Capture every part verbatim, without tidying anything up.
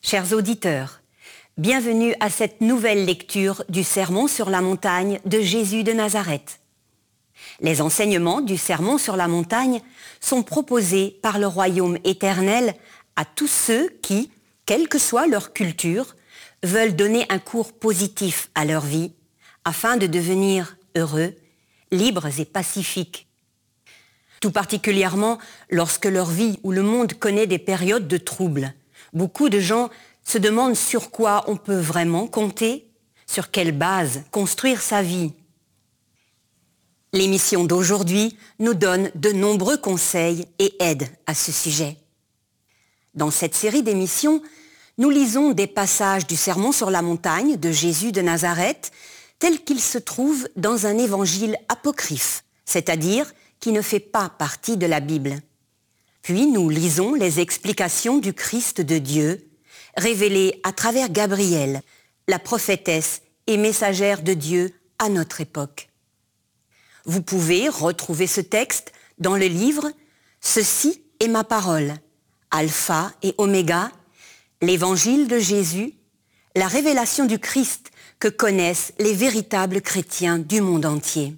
Chers auditeurs, bienvenue à cette nouvelle lecture du Sermon sur la montagne de Jésus de Nazareth. Les enseignements du Sermon sur la montagne sont proposés par le royaume éternel à tous ceux qui, quelle que soit leur culture, veulent donner un cours positif à leur vie afin de devenir heureux, libres et pacifiques. Tout particulièrement lorsque leur vie ou le monde connaît des périodes de troubles. Beaucoup de gens se demandent sur quoi on peut vraiment compter, sur quelle base construire sa vie. L'émission d'aujourd'hui nous donne de nombreux conseils et aides à ce sujet. Dans cette série d'émissions, nous lisons des passages du Sermon sur la montagne de Jésus de Nazareth tels qu'ils se trouvent dans un évangile apocryphe, c'est-à-dire qui ne fait pas partie de la Bible. Puis nous lisons les explications du Christ de Dieu, révélées à travers Gabriel, la prophétesse et messagère de Dieu à notre époque. Vous pouvez retrouver ce texte dans le livre « Ceci est ma parole », Alpha et Oméga, l'évangile de Jésus, la révélation du Christ que connaissent les véritables chrétiens du monde entier.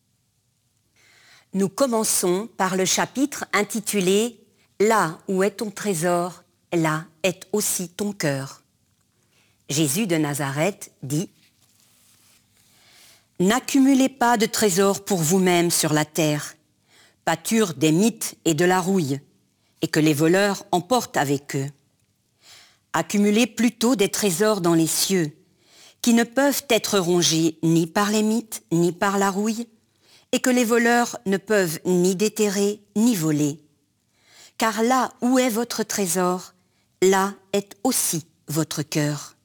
Nous commençons par le chapitre intitulé « Là où est ton trésor, là est aussi ton cœur ». Jésus de Nazareth dit « N'accumulez pas de trésors pour vous-même sur la terre, pâture des mythes et de la rouille, et que les voleurs emportent avec eux. Accumulez plutôt des trésors dans les cieux, qui ne peuvent être rongés ni par les mythes ni par la rouille, et que les voleurs ne peuvent ni déterrer ni voler. Car là où est votre trésor, là est aussi votre cœur.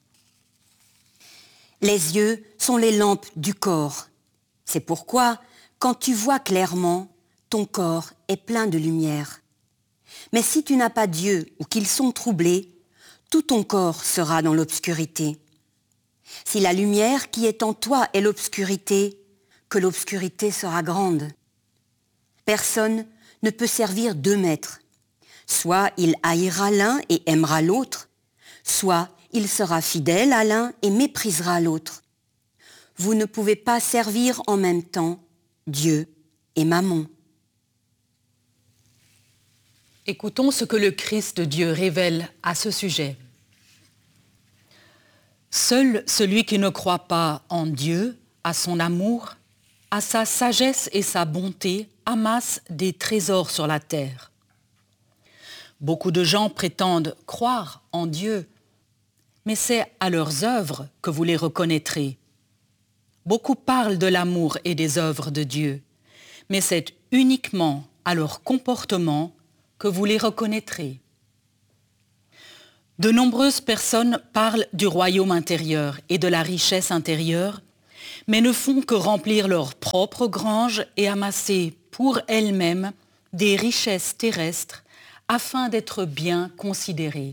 Les yeux sont les lampes du corps. C'est pourquoi, quand tu vois clairement, ton corps est plein de lumière. Mais si tu n'as pas d'yeux ou qu'ils sont troublés, tout ton corps sera dans l'obscurité. Si la lumière qui est en toi est l'obscurité, que l'obscurité sera grande. Personne ne peut servir deux maîtres. Soit il haïra l'un et aimera l'autre, soit il sera fidèle à l'un et méprisera l'autre. Vous ne pouvez pas servir en même temps Dieu et Mammon. Écoutons ce que le Christ de Dieu révèle à ce sujet. Seul celui qui ne croit pas en Dieu, à son amour, à sa sagesse et sa bonté, amasse des trésors sur la terre. Beaucoup de gens prétendent croire en Dieu, mais c'est à leurs œuvres que vous les reconnaîtrez. Beaucoup parlent de l'amour et des œuvres de Dieu, mais c'est uniquement à leur comportement que vous les reconnaîtrez. De nombreuses personnes parlent du royaume intérieur et de la richesse intérieure, mais ne font que remplir leur propre grange et amasser pour elles-mêmes des richesses terrestres afin d'être bien considérées.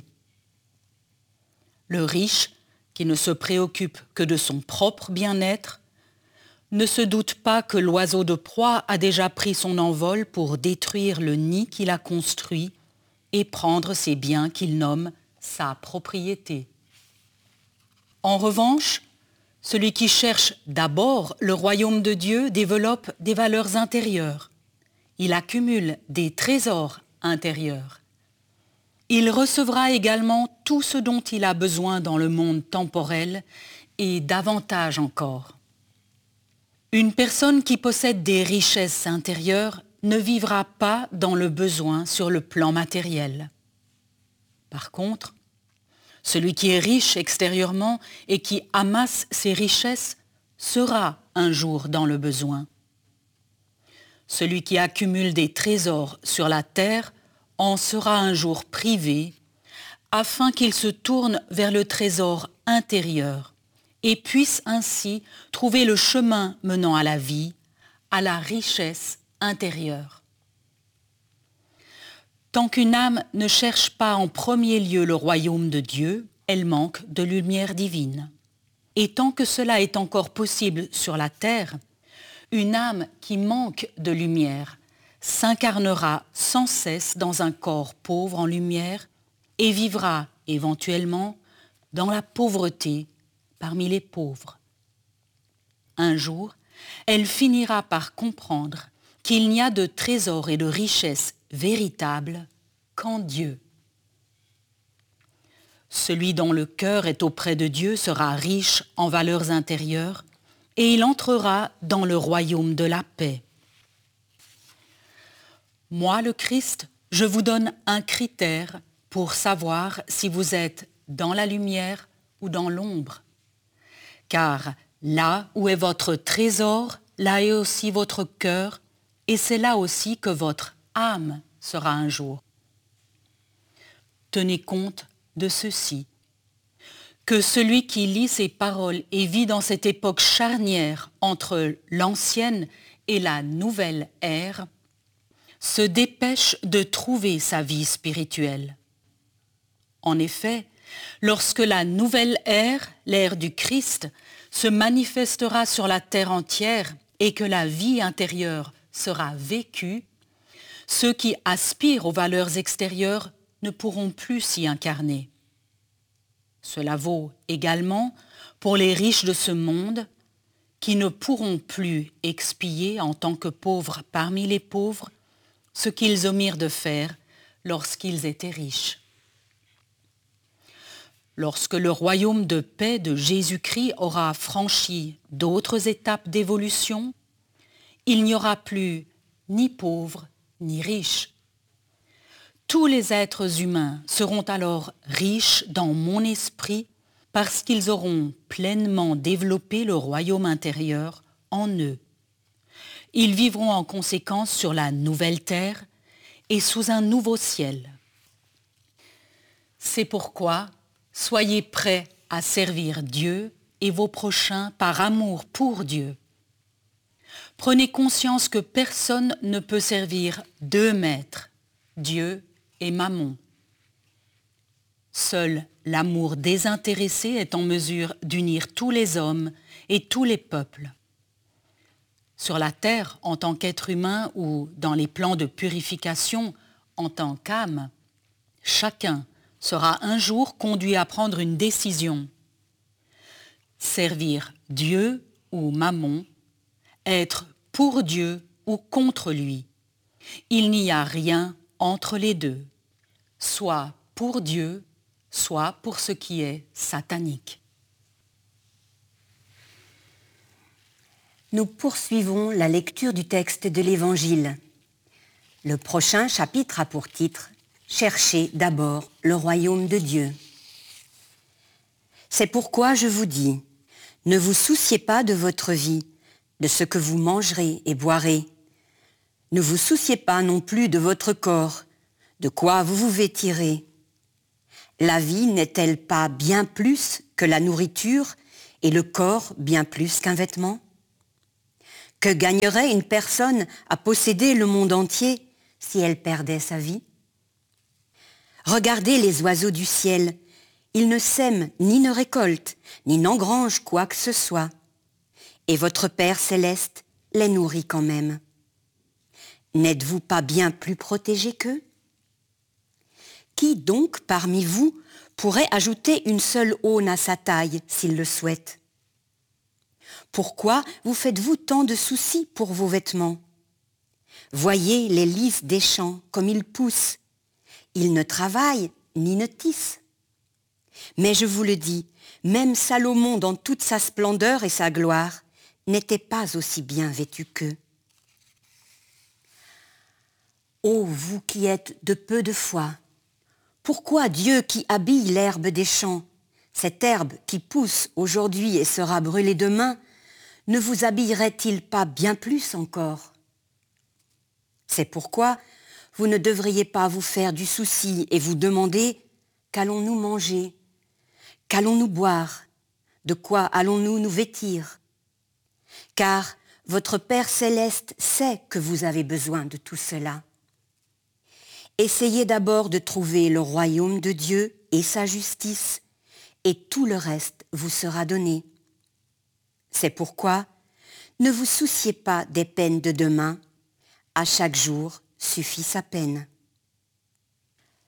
Le riche, qui ne se préoccupe que de son propre bien-être, ne se doute pas que l'oiseau de proie a déjà pris son envol pour détruire le nid qu'il a construit et prendre ses biens qu'il nomme sa propriété. En revanche, celui qui cherche d'abord le royaume de Dieu développe des valeurs intérieures. Il accumule des trésors intérieurs. Il recevra également tout ce dont il a besoin dans le monde temporel et davantage encore. Une personne qui possède des richesses intérieures ne vivra pas dans le besoin sur le plan matériel. Par contre, celui qui est riche extérieurement et qui amasse ses richesses sera un jour dans le besoin. Celui qui accumule des trésors sur la terre en sera un jour privé, afin qu'il se tourne vers le trésor intérieur et puisse ainsi trouver le chemin menant à la vie, à la richesse intérieure. Tant qu'une âme ne cherche pas en premier lieu le royaume de Dieu, elle manque de lumière divine. Et tant que cela est encore possible sur la terre, une âme qui manque de lumière s'incarnera sans cesse dans un corps pauvre en lumière et vivra éventuellement, dans la pauvreté parmi les pauvres. Un jour, elle finira par comprendre qu'il n'y a de trésors et de richesses véritables qu'en Dieu. Celui dont le cœur est auprès de Dieu sera riche en valeurs intérieures et il entrera dans le royaume de la paix. Moi, le Christ, je vous donne un critère pour savoir si vous êtes dans la lumière ou dans l'ombre. Car là où est votre trésor, là est aussi votre cœur, et c'est là aussi que votre âme sera un jour. Tenez compte de ceci, que celui qui lit ces paroles et vit dans cette époque charnière entre l'ancienne et la nouvelle ère, se dépêche de trouver sa vie spirituelle. En effet, lorsque la nouvelle ère, l'ère du Christ, se manifestera sur la terre entière et que la vie intérieure sera vécue, ceux qui aspirent aux valeurs extérieures ne pourront plus s'y incarner. Cela vaut également pour les riches de ce monde qui ne pourront plus expier en tant que pauvres parmi les pauvres ce qu'ils omirent de faire lorsqu'ils étaient riches. Lorsque le royaume de paix de Jésus-Christ aura franchi d'autres étapes d'évolution, il n'y aura plus ni pauvres ni riches. Tous les êtres humains seront alors riches dans mon esprit parce qu'ils auront pleinement développé le royaume intérieur en eux. Ils vivront en conséquence sur la nouvelle terre et sous un nouveau ciel. C'est pourquoi soyez prêts à servir Dieu et vos prochains par amour pour Dieu. Prenez conscience que personne ne peut servir deux maîtres, Dieu et Mammon. Seul l'amour désintéressé est en mesure d'unir tous les hommes et tous les peuples. Sur la terre, en tant qu'être humain ou dans les plans de purification en tant qu'âme, chacun sera un jour conduit à prendre une décision. Servir Dieu ou Mammon, être pour Dieu ou contre lui. Il n'y a rien entre les deux, soit pour Dieu, soit pour ce qui est satanique. Nous poursuivons la lecture du texte de l'Évangile. Le prochain chapitre a pour titre « Cherchez d'abord le royaume de Dieu ». C'est pourquoi je vous dis, ne vous souciez pas de votre vie, de ce que vous mangerez et boirez. Ne vous souciez pas non plus de votre corps, de quoi vous vous vêtirez. La vie n'est-elle pas bien plus que la nourriture et le corps bien plus qu'un vêtement ? Que gagnerait une personne à posséder le monde entier si elle perdait sa vie ? Regardez les oiseaux du ciel, ils ne sèment ni ne récoltent, ni n'engrangent quoi que ce soit. Et votre Père céleste les nourrit quand même. N'êtes-vous pas bien plus protégés qu'eux ? Qui donc parmi vous pourrait ajouter une seule aune à sa taille s'il le souhaite ? Pourquoi vous faites-vous tant de soucis pour vos vêtements ? Voyez les lys des champs comme ils poussent. Ils ne travaillent ni ne tissent. Mais je vous le dis, même Salomon dans toute sa splendeur et sa gloire n'était pas aussi bien vêtu qu'eux. Ô vous qui êtes de peu de foi, pourquoi Dieu qui habille l'herbe des champs, cette herbe qui pousse aujourd'hui et sera brûlée demain, ne vous habillerait-il pas bien plus encore ? C'est pourquoi vous ne devriez pas vous faire du souci et vous demander « Qu'allons-nous manger ? Qu'allons-nous boire ? De quoi allons-nous nous vêtir ? » Car votre Père céleste sait que vous avez besoin de tout cela. Essayez d'abord de trouver le royaume de Dieu et sa justice, et tout le reste vous sera donné. C'est pourquoi ne vous souciez pas des peines de demain, à chaque jour suffit sa peine.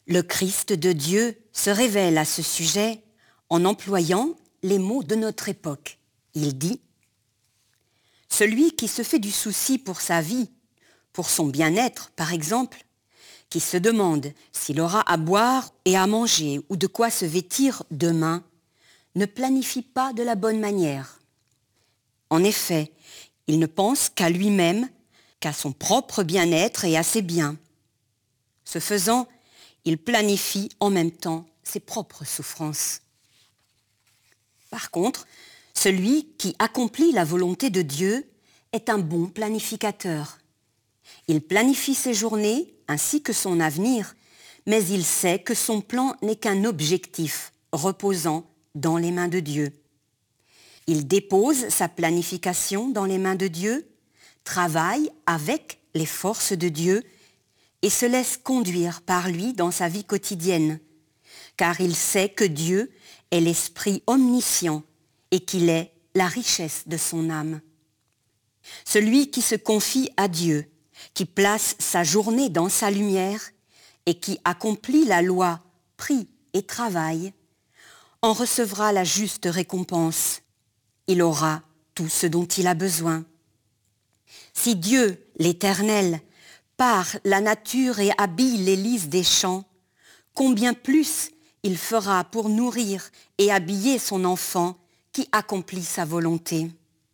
Le Christ de Dieu se révèle à ce sujet en employant les mots de notre époque. Il dit « Celui qui se fait du souci pour sa vie, pour son bien-être par exemple, qui se demande s'il aura à boire et à manger ou de quoi se vêtir demain, ne planifie pas de la bonne manière. En effet, il ne pense qu'à lui-même, qu'à son propre bien-être et à ses biens. Ce faisant, il planifie en même temps ses propres souffrances. Par contre, celui qui accomplit la volonté de Dieu est un bon planificateur. Il planifie ses journées ainsi que son avenir, mais il sait que son plan n'est qu'un objectif reposant dans les mains de Dieu. Il dépose sa planification dans les mains de Dieu, travaille avec les forces de Dieu et se laisse conduire par lui dans sa vie quotidienne, car il sait que Dieu est l'Esprit omniscient et qu'il est la richesse de son âme. Celui qui se confie à Dieu, qui place sa journée dans sa lumière et qui accomplit la loi, prie et travaille, en recevra la juste récompense. Il aura tout ce dont il a besoin. Si Dieu, l'Éternel, part la nature et habille les lys des champs, combien plus il fera pour nourrir et habiller son enfant qui accomplit sa volonté.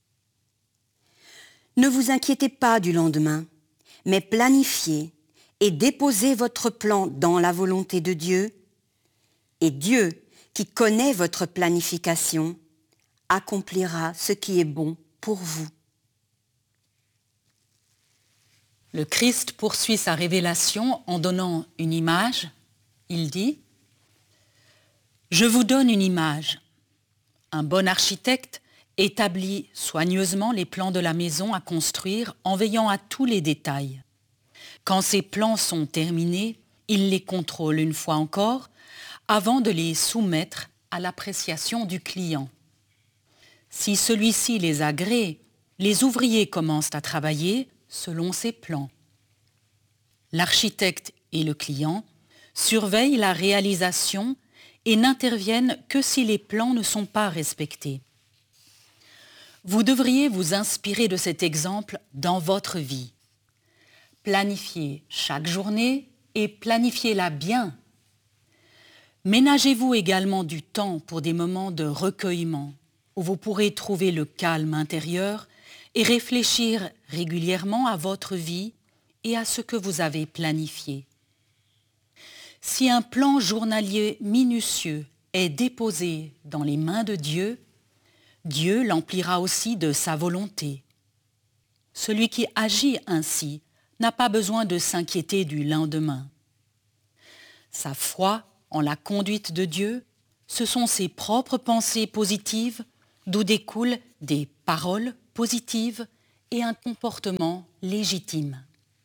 Ne vous inquiétez pas du lendemain, mais planifiez et déposez votre plan dans la volonté de Dieu, et Dieu, qui connaît votre planification, accomplira ce qui est bon pour vous. Le Christ poursuit sa révélation en donnant une image. Il dit « Je vous donne une image. Un bon architecte établit soigneusement les plans de la maison à construire en veillant à tous les détails. Quand ces plans sont terminés, il les contrôle une fois encore avant de les soumettre à l'appréciation du client. Si celui-ci les agrée, les ouvriers commencent à travailler selon ses plans. L'architecte et le client surveillent la réalisation et n'interviennent que si les plans ne sont pas respectés. Vous devriez vous inspirer de cet exemple dans votre vie. Planifiez chaque journée et planifiez-la bien. Ménagez-vous également du temps pour des moments de recueillement où vous pourrez trouver le calme intérieur et réfléchir régulièrement à votre vie et à ce que vous avez planifié. Si un plan journalier minutieux est déposé dans les mains de Dieu, Dieu l'emplira aussi de sa volonté. Celui qui agit ainsi n'a pas besoin de s'inquiéter du lendemain. Sa foi en la conduite de Dieu, ce sont ses propres pensées positives d'où découlent des paroles positives et un comportement légitime.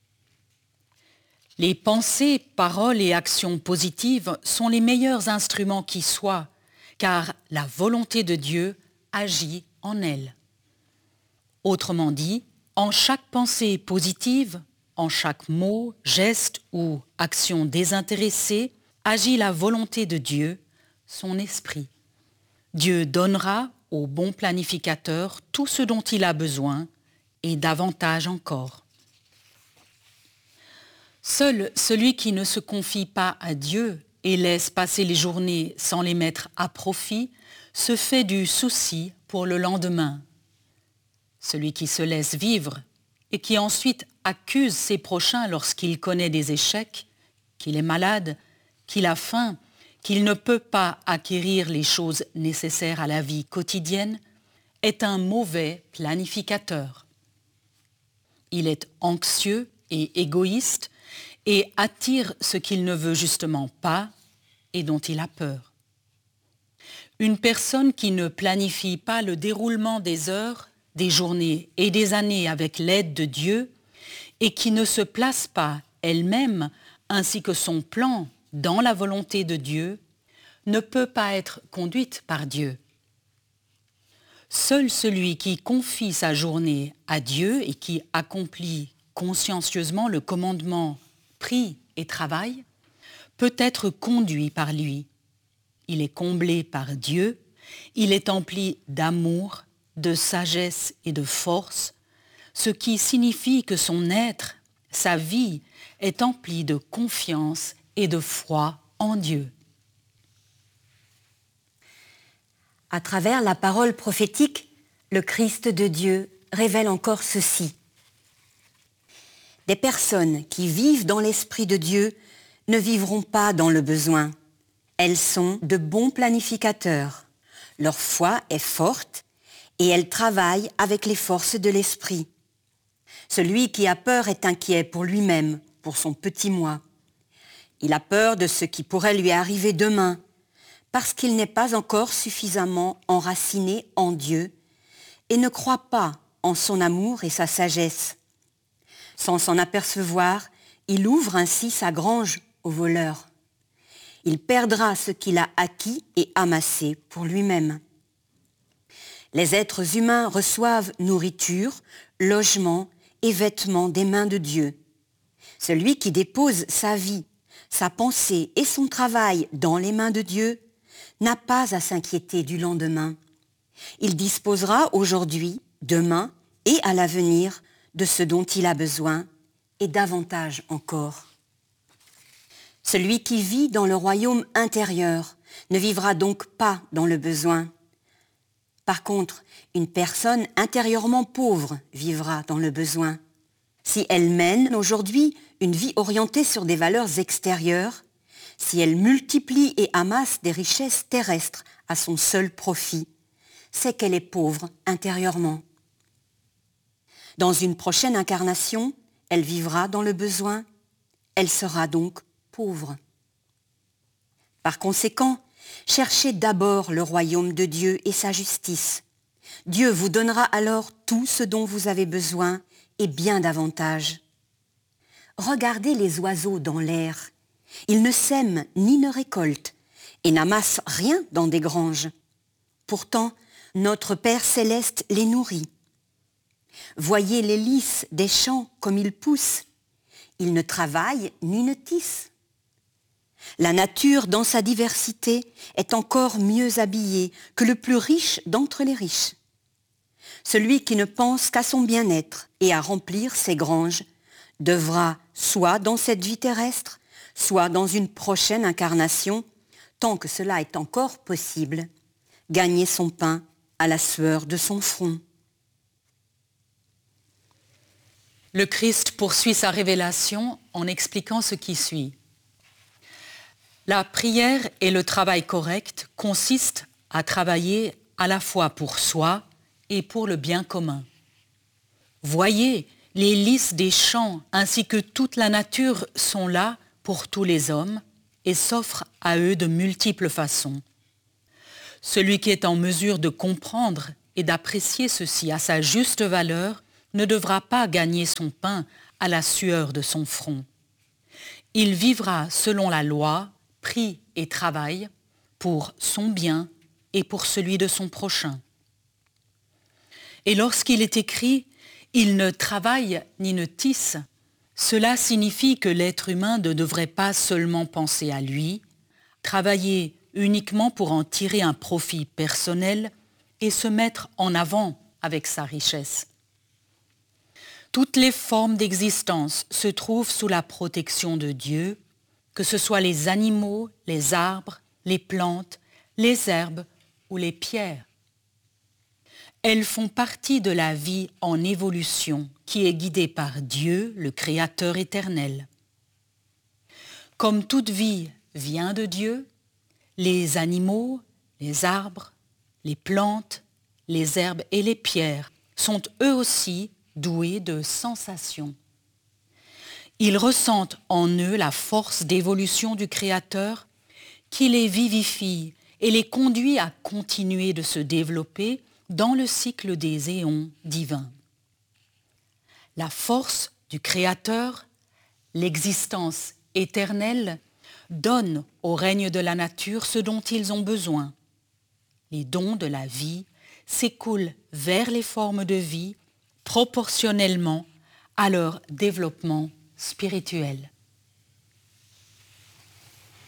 Les pensées, paroles et actions positives sont les meilleurs instruments qui soient, car la volonté de Dieu agit en elles. Autrement dit, en chaque pensée positive, en chaque mot, geste ou action désintéressée, agit la volonté de Dieu, son esprit. Dieu donnera au bon planificateur tout ce dont il a besoin et davantage encore. Seul celui qui ne se confie pas à Dieu et laisse passer les journées sans les mettre à profit se fait du souci pour le lendemain. Celui qui se laisse vivre et qui ensuite accuse ses prochains lorsqu'il connaît des échecs, qu'il est malade, qu'il a faim, qu'il ne peut pas acquérir les choses nécessaires à la vie quotidienne, est un mauvais planificateur. Il est anxieux et égoïste et attire ce qu'il ne veut justement pas et dont il a peur. Une personne qui ne planifie pas le déroulement des heures, des journées et des années avec l'aide de Dieu et qui ne se place pas elle-même ainsi que son plan dans la volonté de Dieu, ne peut pas être conduite par Dieu. Seul celui qui confie sa journée à Dieu et qui accomplit consciencieusement le commandement « prie et travaille » peut être conduit par lui. Il est comblé par Dieu, il est empli d'amour, de sagesse et de force, ce qui signifie que son être, sa vie, est emplie de confiance et de foi en Dieu. À travers la parole prophétique, le Christ de Dieu révèle encore ceci. Des personnes qui vivent dans l'Esprit de Dieu ne vivront pas dans le besoin. Elles sont de bons planificateurs. Leur foi est forte et elles travaillent avec les forces de l'Esprit. Celui qui a peur est inquiet pour lui-même, pour son petit moi. Il a peur de ce qui pourrait lui arriver demain, parce qu'il n'est pas encore suffisamment enraciné en Dieu et ne croit pas en son amour et sa sagesse. Sans s'en apercevoir, il ouvre ainsi sa grange aux voleurs. Il perdra ce qu'il a acquis et amassé pour lui-même. Les êtres humains reçoivent nourriture, logement et vêtements des mains de Dieu. Celui qui dépose sa vie, sa pensée et son travail dans les mains de Dieu n'a pas à s'inquiéter du lendemain. Il disposera aujourd'hui, demain et à l'avenir de ce dont il a besoin et davantage encore. Celui qui vit dans le royaume intérieur ne vivra donc pas dans le besoin. Par contre, une personne intérieurement pauvre vivra dans le besoin. Si elle mène aujourd'hui une vie orientée sur des valeurs extérieures, si elle multiplie et amasse des richesses terrestres à son seul profit, c'est qu'elle est pauvre intérieurement. Dans une prochaine incarnation, elle vivra dans le besoin, elle sera donc pauvre. Par conséquent, cherchez d'abord le royaume de Dieu et sa justice. Dieu vous donnera alors tout ce dont vous avez besoin et bien davantage. Regardez les oiseaux dans l'air. Ils ne sèment ni ne récoltent et n'amassent rien dans des granges. Pourtant, notre Père céleste les nourrit. Voyez les lys des champs comme ils poussent. Ils ne travaillent ni ne tissent. La nature, dans sa diversité, est encore mieux habillée que le plus riche d'entre les riches. Celui qui ne pense qu'à son bien-être et à remplir ses granges devra, soit dans cette vie terrestre, soit dans une prochaine incarnation, tant que cela est encore possible, gagner son pain à la sueur de son front. Le Christ poursuit sa révélation en expliquant ce qui suit. La prière et le travail correct consistent à travailler à la fois pour soi et pour le bien commun. Voyez, les lys des champs ainsi que toute la nature sont là pour tous les hommes et s'offrent à eux de multiples façons. Celui qui est en mesure de comprendre et d'apprécier ceci à sa juste valeur ne devra pas gagner son pain à la sueur de son front. Il vivra selon la loi, prie et travaille pour son bien et pour celui de son prochain. Et lorsqu'il est écrit « il ne travaille ni ne tisse », cela signifie que l'être humain ne devrait pas seulement penser à lui, travailler uniquement pour en tirer un profit personnel et se mettre en avant avec sa richesse. Toutes les formes d'existence se trouvent sous la protection de Dieu, que ce soit les animaux, les arbres, les plantes, les herbes ou les pierres. Elles font partie de la vie en évolution qui est guidée par Dieu, le Créateur éternel. Comme toute vie vient de Dieu, les animaux, les arbres, les plantes, les herbes et les pierres sont eux aussi doués de sensations. Ils ressentent en eux la force d'évolution du Créateur qui les vivifie et les conduit à continuer de se développer dans le cycle des éons divins. La force du Créateur, l'existence éternelle, donne au règne de la nature ce dont ils ont besoin. Les dons de la vie s'écoulent vers les formes de vie proportionnellement à leur développement spirituel.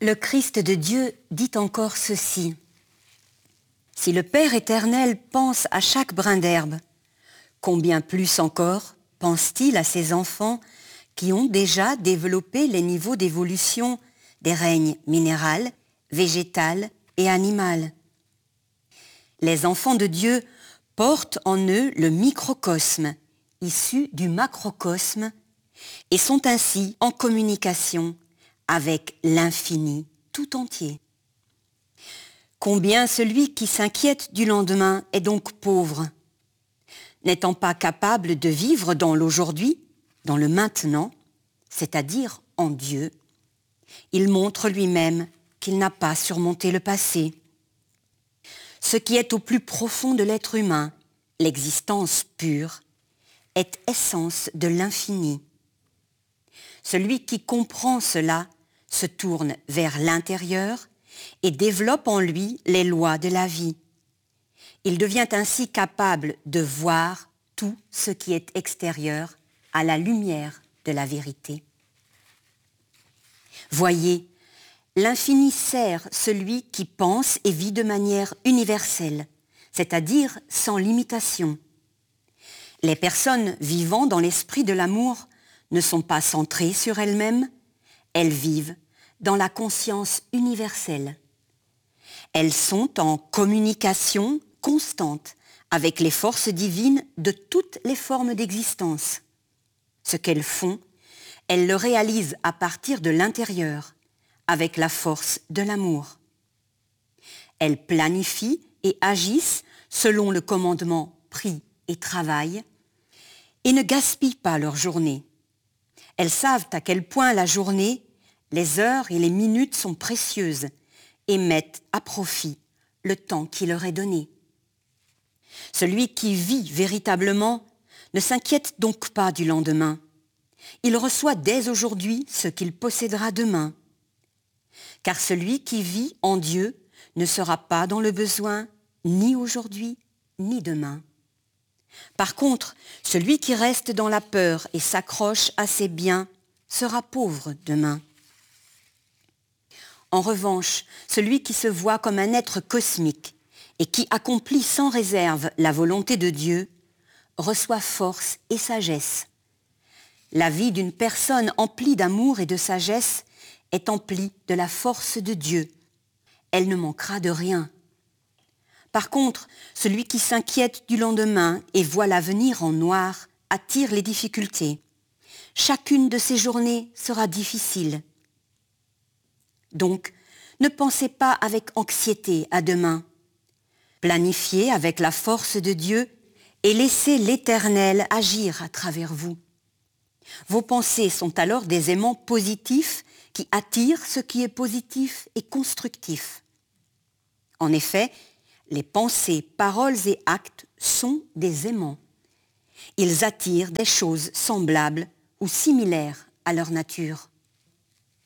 le Christ de Dieu dit encore ceci. « Si le Père éternel pense à chaque brin d'herbe, combien plus encore pense-t-il à ses enfants qui ont déjà développé les niveaux d'évolution des règnes minéral, végétal et animal. Les enfants de Dieu portent en eux le microcosme, issu du macrocosme, et sont ainsi en communication avec l'infini tout entier. Combien celui qui s'inquiète du lendemain est donc pauvre, n'étant pas capable de vivre dans l'aujourd'hui, dans le maintenant, c'est-à-dire en Dieu. Il montre lui-même qu'il n'a pas surmonté le passé. Ce qui est au plus profond de l'être humain, l'existence pure, est essence de l'infini. Celui qui comprend cela se tourne vers l'intérieur et développe en lui les lois de la vie. Il devient ainsi capable de voir tout ce qui est extérieur à la lumière de la vérité. Voyez, l'infini sert celui qui pense et vit de manière universelle, c'est-à-dire sans limitation. Les personnes vivant dans l'esprit de l'amour ne sont pas centrées sur elles-mêmes, elles vivent dans la conscience universelle. Elles sont en communication constante avec les forces divines de toutes les formes d'existence. Ce qu'elles font, elles le réalisent à partir de l'intérieur, avec la force de l'amour. Elles planifient et agissent selon le commandement pris et travaillent, et ne gaspillent pas leur journée. Elles savent à quel point la journée, les heures et les minutes sont précieuses et mettent à profit le temps qui leur est donné. Celui qui vit véritablement ne s'inquiète donc pas du lendemain. Il reçoit dès aujourd'hui ce qu'il possédera demain. Car celui qui vit en Dieu ne sera pas dans le besoin ni aujourd'hui ni demain. Par contre, celui qui reste dans la peur et s'accroche à ses biens sera pauvre demain. En revanche, celui qui se voit comme un être cosmique et qui accomplit sans réserve la volonté de Dieu reçoit force et sagesse. La vie d'une personne emplie d'amour et de sagesse est emplie de la force de Dieu. Elle ne manquera de rien. Par contre, celui qui s'inquiète du lendemain et voit l'avenir en noir attire les difficultés. Chacune de ces journées sera difficile. Donc, ne pensez pas avec anxiété à demain. Planifiez avec la force de Dieu et laissez l'Éternel agir à travers vous. Vos pensées sont alors des aimants positifs qui attirent ce qui est positif et constructif. En effet, les pensées, paroles et actes sont des aimants. Ils attirent des choses semblables ou similaires à leur nature.